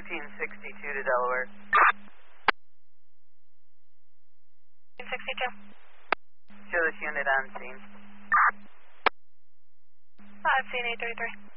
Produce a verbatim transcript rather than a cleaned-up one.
fourteen sixty-two to Delaware. fourteen sixty-two. Show this unit on scene. I've seen eight thirty-three.